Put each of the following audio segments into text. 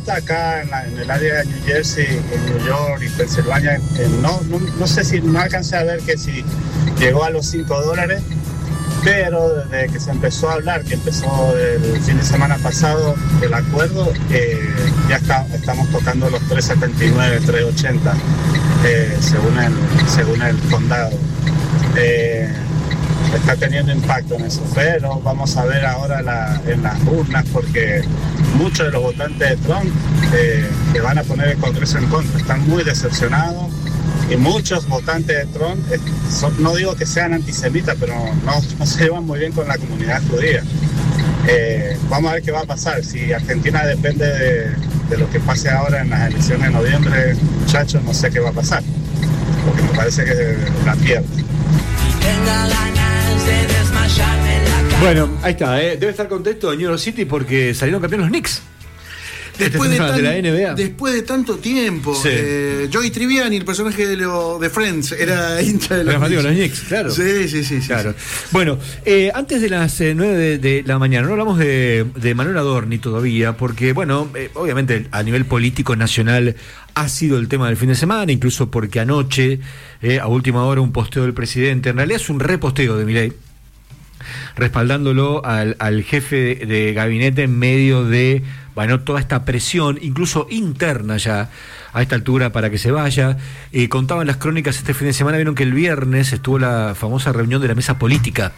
vota acá en el área de New Jersey, en New York y Pensilvania, no sé si no alcancé a ver que si llegó a los $5, pero desde que se empezó a hablar, que empezó el fin de semana pasado, el acuerdo, ya estamos tocando los 3.79, 3.80, según el condado. Está teniendo impacto en eso, pero vamos a ver ahora en las urnas, porque muchos de los votantes de Trump que van a poner el Congreso en contra están muy decepcionados, y muchos votantes de Trump no digo que sean antisemitas, pero no se llevan muy bien con la comunidad judía. Vamos a ver qué va a pasar. Si Argentina depende de lo que pase ahora en las elecciones de noviembre, muchachos, no sé qué va a pasar, porque me parece que la pierde. Bueno, ahí está, debe estar contento New York City porque salieron campeones los Knicks. Después de la NBA. Después de tanto tiempo. Sí. Joey Tribbiani, el personaje de Friends, era hincha de los Knicks, claro. Sí. Claro. Bueno, antes de las 9 de la mañana, no hablamos de Manuel Adorni todavía, porque, bueno, obviamente a nivel político nacional ha sido el tema del fin de semana, incluso porque anoche, a última hora, un posteo del presidente, en realidad es un reposteo de Milei, respaldándolo al jefe de gabinete en medio de, bueno, toda esta presión, incluso interna ya, a esta altura para que se vaya. Contaban las crónicas este fin de semana, vieron que el viernes estuvo la famosa reunión de la mesa política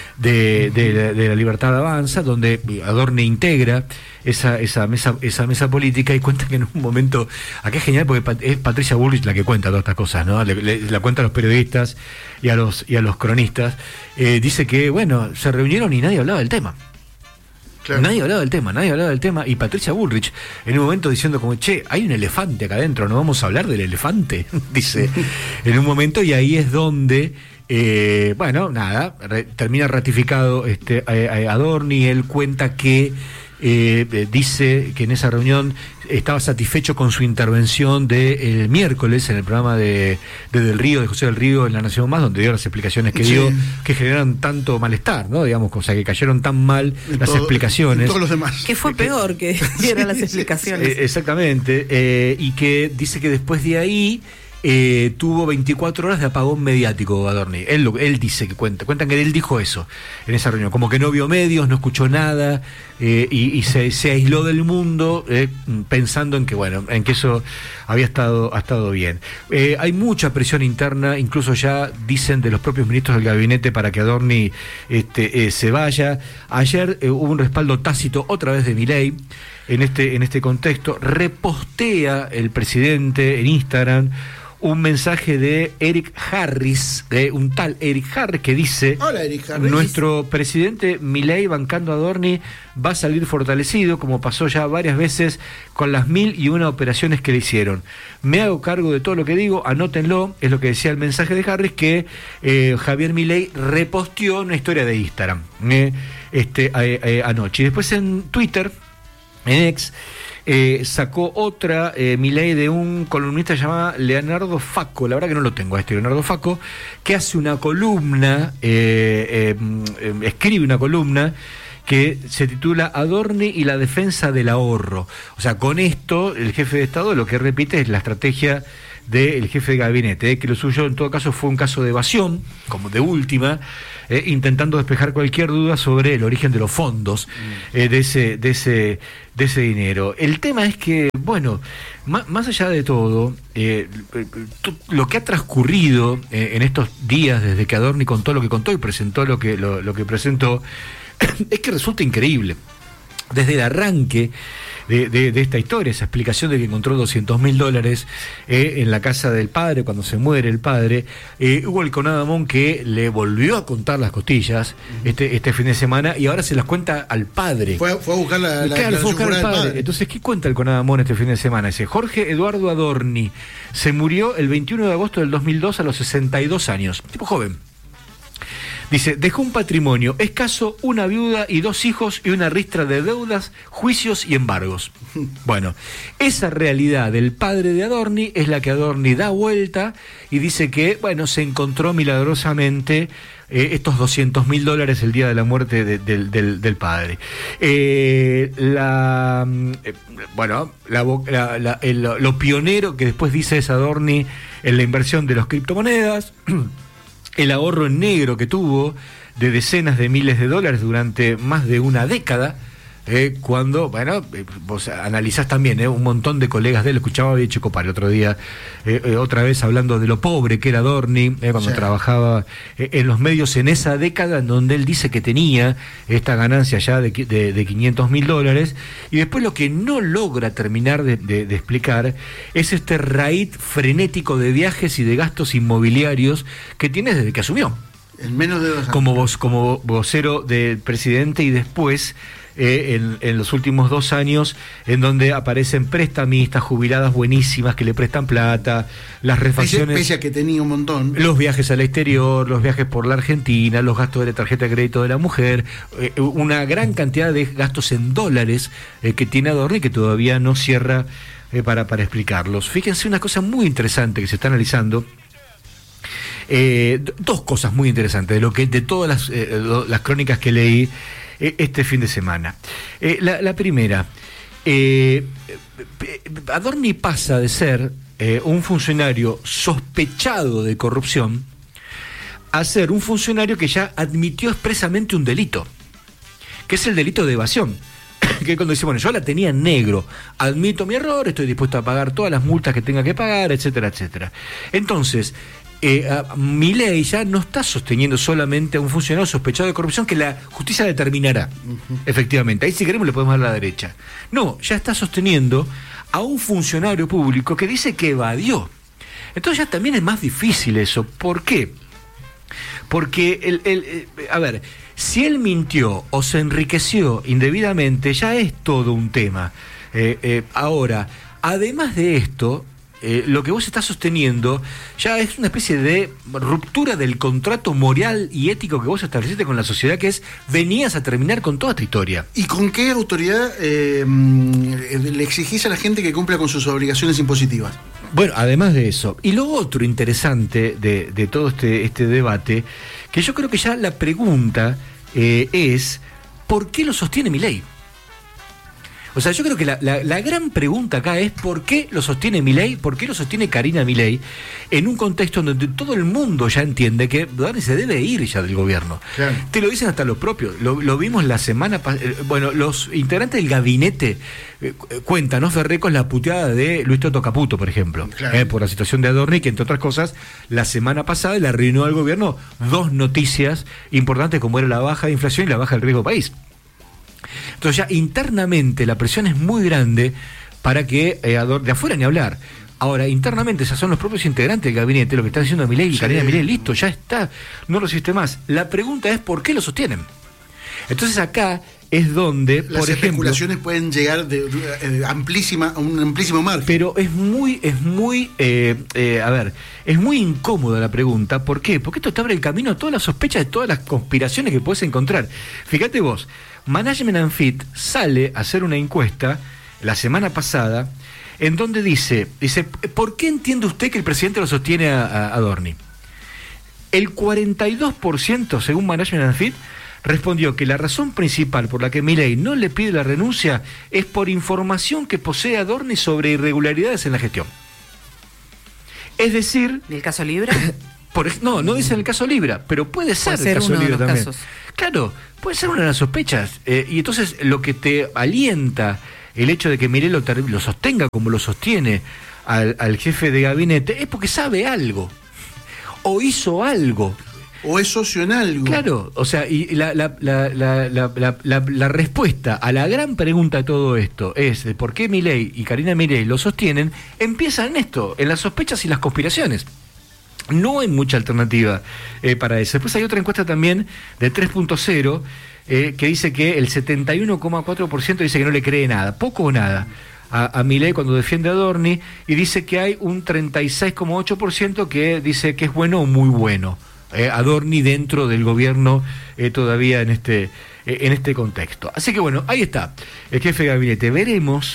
de la Libertad Avanza, donde Adorni integra esa mesa política, y cuenta que en un momento, acá es genial porque es Patricia Bullrich la que cuenta todas estas cosas, ¿no? La cuenta a los periodistas y a los cronistas. Dice que, bueno, se reunieron y nadie hablaba del tema. Claro. Nadie hablaba del tema, y Patricia Bullrich en un momento diciendo como, che, hay un elefante acá adentro, ¿no vamos a hablar del elefante? Dice, en un momento, y ahí es donde bueno, nada, termina ratificado Adorni. Él cuenta que dice que en esa reunión estaba satisfecho con su intervención del miércoles en el programa de Del Río, de José del Río en La Nación Más, donde dio las explicaciones que dio, que generaron tanto malestar, ¿no? Digamos, o sea, que cayeron tan mal las explicaciones. Todos los demás. Que fue peor que dieran las explicaciones. Exactamente. Y que dice que después de ahí tuvo 24 horas de apagón mediático Adorni. Él dice que cuentan que él dijo eso en esa reunión, como que no vio medios, no escuchó nada, y se aisló del mundo, pensando en que, bueno, en que eso ha estado bien. Hay mucha presión interna, incluso ya dicen de los propios ministros del gabinete para que Adorni se vaya. Ayer hubo un respaldo tácito otra vez de Milei en este contexto. Repostea el presidente en Instagram un mensaje de Eric Harris, un tal Eric Harris, que dice: hola, Eric Harris. Nuestro presidente Milei, bancando a Adorni, va a salir fortalecido, como pasó ya varias veces con las 1001 operaciones que le hicieron. Me hago cargo de todo lo que digo, anótenlo, es lo que decía el mensaje de Harris, que Javier Milei reposteó una historia de Instagram anoche. Y después en Twitter, en X, sacó otra Milei de un columnista llamado Leonardo Facco, la verdad que no lo tengo Leonardo Facco, que hace una columna, escribe una columna que se titula Adorni y la defensa del ahorro. O sea, con esto el jefe de Estado lo que repite es la estrategia del jefe de gabinete, que lo suyo en todo caso fue un caso de evasión, como de última, intentando despejar cualquier duda sobre el origen de los fondos de ese dinero. El tema es que, bueno, más allá de todo, lo que ha transcurrido en estos días desde que Adorni contó lo que contó y presentó lo que presentó, es que resulta increíble. Desde el arranque de esta historia, esa explicación de que encontró $200.000 en la casa del padre cuando se muere el padre, hubo el Conadamón que le volvió a contar las costillas este fin de semana, y ahora se las cuenta al padre. Fue a buscar claro, fue a buscar al padre. Entonces, ¿qué cuenta el Conadamón este fin de semana? Dice: Jorge Eduardo Adorni se murió el 21 de agosto del 2002 a los 62 años, tipo joven. Dice, dejó un patrimonio escaso, una viuda y 2 hijos y una ristra de deudas, juicios y embargos. Bueno, esa realidad del padre de Adorni es la que Adorni da vuelta y dice que, bueno, se encontró milagrosamente estos $200.000 el día de la muerte del padre. Lo pionero que después dice es Adorni en la inversión de las criptomonedas, el ahorro en negro que tuvo de decenas de miles de dólares durante más de una década, cuando, vos analizás también, un montón de colegas de él, escuchaba a Checopar el otro día, otra vez hablando de lo pobre que era Adorni, cuando trabajaba en los medios en esa década, en donde él dice que tenía esta ganancia ya de $500.000, y después lo que no logra terminar de explicar es este raíz frenético de viajes y de gastos inmobiliarios que tiene desde que asumió. En menos de 2 años. Como vocero del presidente y después en los últimos 2 años, en donde aparecen prestamistas, jubiladas buenísimas que le prestan plata, las refacciones... Pese a que tenía un montón. Los viajes al exterior, los viajes por la Argentina, los gastos de la tarjeta de crédito de la mujer, una gran cantidad de gastos en dólares que tiene Adorni que todavía no cierra para explicarlos. Fíjense una cosa muy interesante que se está analizando. 2 cosas muy interesantes de todas las crónicas que leí este fin de semana. La primera, Adorni pasa de ser un funcionario sospechado de corrupción a ser un funcionario que ya admitió expresamente un delito, que es el delito de evasión. Que cuando dice, bueno, yo la tenía en negro, admito mi error, estoy dispuesto a pagar todas las multas que tenga que pagar, etcétera, etcétera. Entonces, Milei ya no está sosteniendo solamente a un funcionario sospechado de corrupción que la justicia determinará, efectivamente. Ahí si queremos le podemos dar a la derecha. No, ya está sosteniendo a un funcionario público que dice que evadió. Entonces ya también es más difícil eso. ¿Por qué? Porque, si él mintió o se enriqueció indebidamente, ya es todo un tema. Ahora, además de esto, lo que vos estás sosteniendo ya es una especie de ruptura del contrato moral y ético que vos estableciste con la sociedad, que es, venías a terminar con toda esta historia. ¿Y con qué autoridad le exigís a la gente que cumpla con sus obligaciones impositivas? Bueno, además de eso, y lo otro interesante de todo este debate, que yo creo que ya la pregunta es, ¿por qué lo sostiene Milei? O sea, yo creo que la gran pregunta acá es ¿por qué lo sostiene Milei? ¿Por qué lo sostiene Karina Milei? En un contexto en donde todo el mundo ya entiende que Adorni se debe ir ya del gobierno. Claro. Te lo dicen hasta los propios. Lo vimos la semana pasada. Bueno, los integrantes del gabinete cuentan, ¿no? Ferrecos la puteada de Luis Toto Caputo, por ejemplo. Claro. Por la situación de Adorni, que entre otras cosas, la semana pasada le arruinó al gobierno 2 noticias importantes como era la baja de inflación y la baja del riesgo país. Entonces ya internamente la presión es muy grande para que de afuera ni hablar. Ahora, internamente, esos son los propios integrantes del gabinete, lo que están diciendo Milei y Karina Milei, listo, ya está, no lo resiste más. La pregunta es ¿por qué lo sostienen? Entonces acá es donde, las por ejemplo, especulaciones pueden llegar a un amplísimo margen. Pero es muy incómoda la pregunta. ¿Por qué? Porque esto te abre el camino a todas las sospechas de todas las conspiraciones que puedes encontrar. Fíjate vos, Management and Fit sale a hacer una encuesta la semana pasada en donde dice, ¿por qué entiende usted que el presidente lo sostiene a Adorni? El 42%, según Management and Fit, respondió que la razón principal por la que Milei no le pide la renuncia es por información que posee Adorni sobre irregularidades en la gestión. Es decir... ¿Del caso Libra? No dice el caso Libra, pero puede ser el caso Libra también. Casos. Claro, puede ser una de las sospechas. Y entonces lo que te alienta el hecho de que Milei lo sostenga como lo sostiene al jefe de gabinete es porque sabe algo. O hizo algo. O es socio en algo. Claro, o sea, y la respuesta a la gran pregunta de todo esto es de por qué Milei y Karina Milei lo sostienen, empieza en esto, en las sospechas y las conspiraciones. No hay mucha alternativa para eso. Después hay otra encuesta también de 3.0 que dice que el 71,4% dice que no le cree nada, poco o nada, a Milei cuando defiende a Adorni, y dice que hay un 36,8% que dice que es bueno o muy bueno Adorni dentro del gobierno todavía en este contexto. Así que bueno, ahí está el jefe de gabinete. Veremos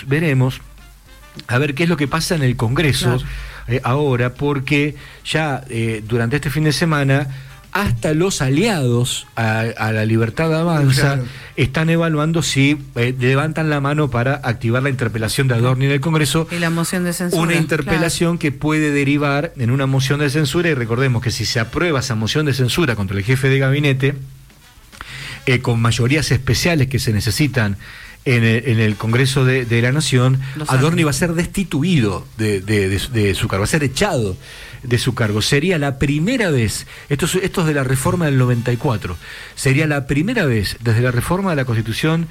a ver qué es lo que pasa en el Congreso ahora, porque ya durante este fin de semana hasta los aliados a la Libertad Avanza están evaluando si levantan la mano para activar la interpelación de Adorni en el Congreso. Y la moción de censura. Una interpelación que puede derivar en una moción de censura, y recordemos que si se aprueba esa moción de censura contra el jefe de gabinete, con mayorías especiales que se necesitan en el Congreso de la Nación, Adorni va a ser destituido de su cargo, va a ser echado de su cargo. Sería la primera vez, esto es de la reforma del 94, sería la primera vez desde la reforma de la Constitución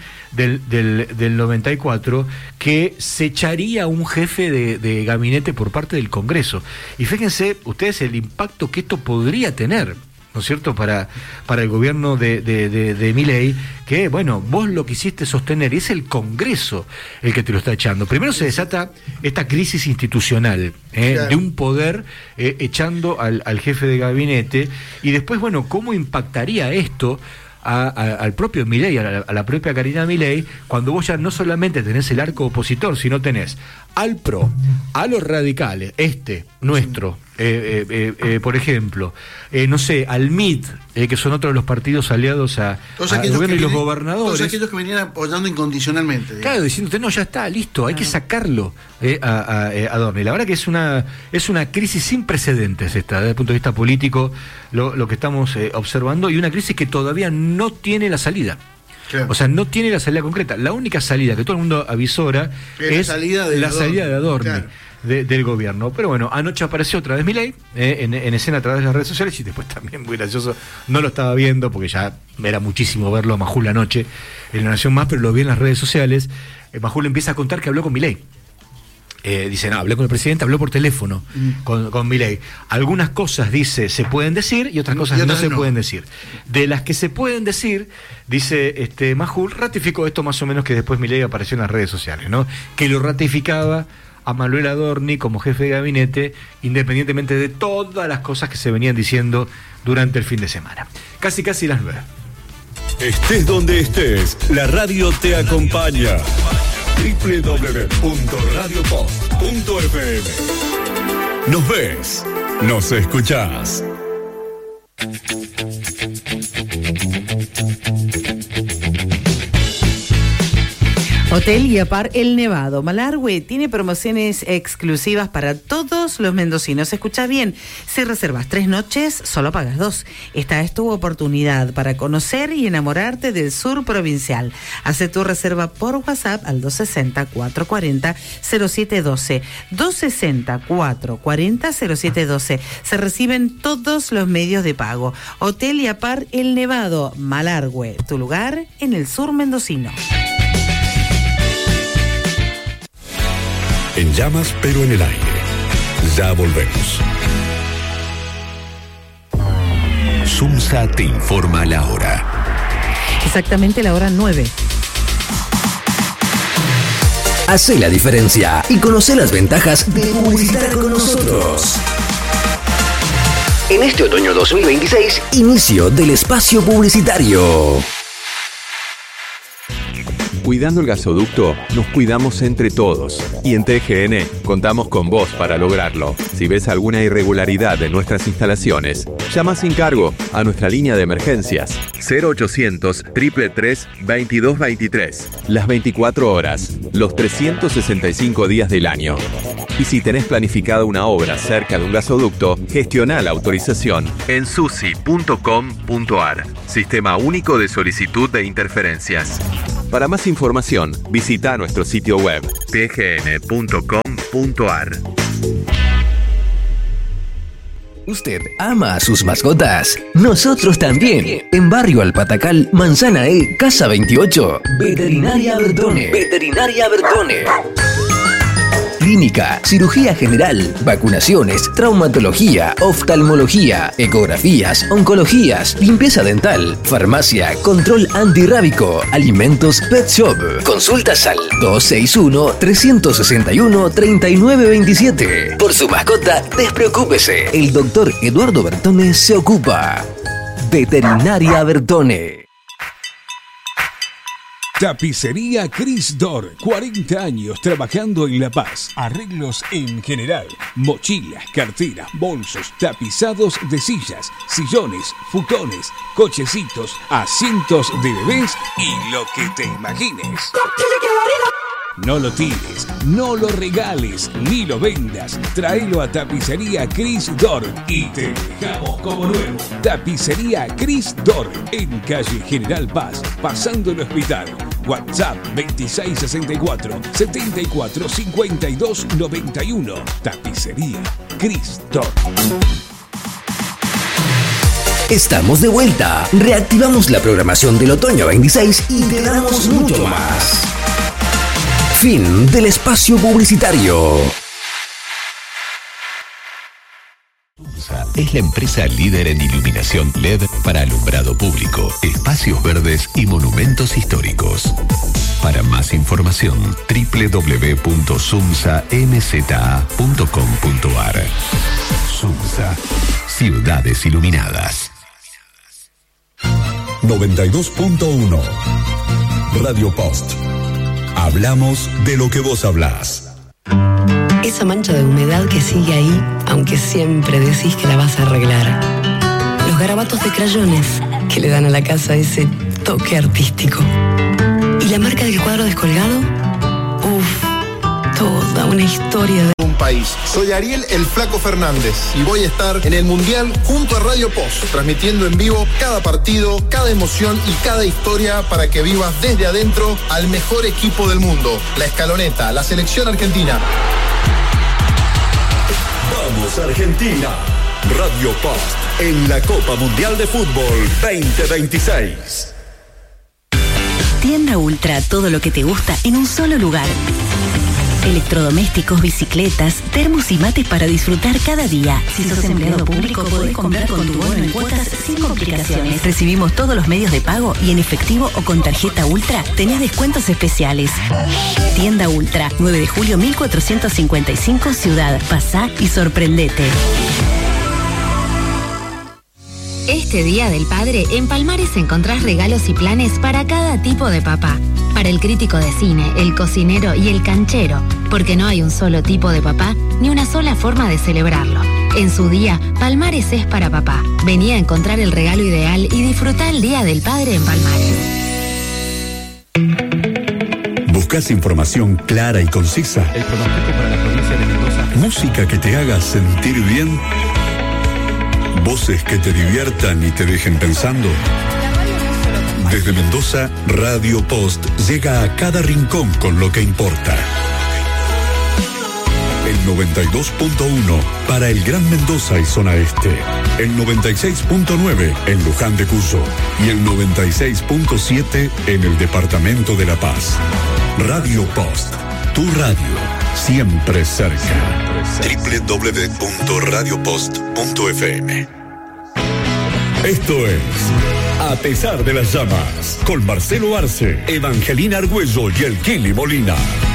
del 94 que se echaría un jefe de gabinete por parte del Congreso. Y fíjense ustedes el impacto que esto podría tener, ¿no es cierto?, para el gobierno de Milei, que, bueno, vos lo quisiste sostener, y es el Congreso el que te lo está echando. Primero se desata esta crisis institucional, de un poder echando al jefe de gabinete, y después, bueno, ¿cómo impactaría esto al propio Milei, a la propia Karina Milei, cuando vos ya no solamente tenés el arco opositor, sino tenés al PRO, a los radicales, nuestro, por ejemplo, no sé, al MIT, que son otros de los partidos aliados al gobierno, y los gobernadores. Todos aquellos que venían apoyando incondicionalmente. Digamos. Claro, diciéndote, no, ya está, listo, hay que sacarlo a Adorni. La verdad que es una crisis sin precedentes esta, desde el punto de vista político, lo que estamos observando, y una crisis que todavía no tiene la salida. Claro. O sea, no tiene la salida concreta. La única salida que todo el mundo avisora es la salida de Adorni, claro, del gobierno. Pero bueno, anoche apareció otra vez Milei en escena a través de las redes sociales, y después también, muy gracioso, no lo estaba viendo porque ya era muchísimo verlo a Majul anoche en La Nación Más, pero lo vi en las redes sociales. Majul empieza a contar que habló con Milei. Dice, no, hablé con el presidente, habló por teléfono con Milei. Algunas cosas, dice, se pueden decir, y otras cosas no se pueden decir. De las que se pueden decir, dice Majul, ratificó esto más o menos que después Milei apareció en las redes sociales, ¿no? Que lo ratificaba a Manuel Adorni como jefe de gabinete, independientemente de todas las cosas que se venían diciendo durante el fin de semana. Casi las 9. Estés donde estés, la radio te acompaña. www.radiopost.fm. Nos ves, nos escuchás. Hotel Iapar El Nevado, Malargüe, tiene promociones exclusivas para todos los mendocinos. Escucha bien, si reservas 3 noches, solo pagas 2. Esta es tu oportunidad para conocer y enamorarte del sur provincial. Hace tu reserva por WhatsApp al 260-440-0712. 260-440-0712. Se reciben todos los medios de pago. Hotel Iapar El Nevado, Malargüe, tu lugar en el sur mendocino. En llamas, pero en el aire. Ya volvemos. Sumsa te informa la hora. Exactamente la hora 9. Hace la diferencia y conoce las ventajas de publicitar con nosotros. En este otoño 2026, inicio del espacio publicitario. Cuidando el gasoducto, nos cuidamos entre todos. Y en TGN contamos con vos para lograrlo. Si ves alguna irregularidad en nuestras instalaciones, llama sin cargo a nuestra línea de emergencias 0800 333 2223. Las 24 horas, los 365 días del año. Y si tenés planificada una obra cerca de un gasoducto, gestiona la autorización en susi.com.ar. Sistema único de solicitud de interferencias. Para más información, visita nuestro sitio web tgn.com.ar. ¿Usted ama a sus mascotas? Nosotros también. En Barrio Alpatacal, Manzana E, Casa 28. Veterinaria Bertone. Veterinaria Bertone. clínica, cirugía general, vacunaciones, traumatología, oftalmología, ecografías, oncologías, limpieza dental, farmacia, control antirrábico, alimentos, pet shop. Consultas al 261-361-3927. Por su mascota, despreocúpese. El doctor Eduardo Bertone se ocupa. Veterinaria Bertone. Tapicería Cris Dor, 40 años trabajando en La Paz. Arreglos en general, mochilas, carteras, bolsos, tapizados de sillas, sillones, futones, cochecitos, asientos de bebés y lo que te imagines. No lo tires, no lo regales, ni lo vendas. Tráelo a Tapicería Cris Dor y te dejamos como nuevo. Tapicería Cris Dor, en calle General Paz, pasando el hospital. WhatsApp 2664-745291. Tapicería Cris Dor. Estamos de vuelta. Reactivamos la programación del otoño 26 y te damos mucho más. Fin del espacio publicitario. Sunsa es la empresa líder en iluminación LED para alumbrado público, espacios verdes y monumentos históricos. Para más información, www.sumsamza.com.ar. Sunsa, ciudades iluminadas. 92.1 Radio Post. Hablamos de lo que vos hablás. Esa mancha de humedad que sigue ahí, aunque siempre decís que la vas a arreglar. Los garabatos de crayones que le dan a la casa ese toque artístico. ¿Y la marca del cuadro descolgado? Uf, toda una historia de un país. Soy Ariel El Flaco Fernández y voy a estar en el Mundial junto a Radio Post, transmitiendo en vivo cada partido, cada emoción y cada historia para que vivas desde adentro al mejor equipo del mundo, la Escaloneta, la selección argentina. Vamos Argentina. Radio Post en la Copa Mundial de Fútbol 2026. Tienda Ultra, todo lo que te gusta en un solo lugar. Electrodomésticos, bicicletas, termos y mates para disfrutar cada día. Si sos empleado público, podés comprar con tu bono en cuotas sin complicaciones. Recibimos todos los medios de pago y en efectivo o con tarjeta Ultra tenés descuentos especiales. Tienda Ultra, 9 de julio 1455, Ciudad. Pasá y sorprendete. Este Día del Padre, en Palmares encontrás regalos y planes para cada tipo de papá. Para el crítico de cine, el cocinero y el canchero, porque no hay un solo tipo de papá ni una sola forma de celebrarlo. En su día, Palmares es para papá. Vení a encontrar el regalo ideal y disfrutá el Día del Padre en Palmares. ¿Buscas información clara y concisa? El pronóstico para la provincia de Mendoza. Música que te haga sentir bien. Voces que te diviertan y te dejen pensando. Desde Mendoza, Radio Post llega a cada rincón con lo que importa. El 92.1 para el Gran Mendoza y zona este. El 96.9 en Luján de Cuyo. Y el 96.7 en el departamento de La Paz. Radio Post, tu radio, siempre cerca. www.radiopost.fm. Esto es A pesar de las llamas, con Marcelo Arce, Evangelina Argüello y el Kili Molina.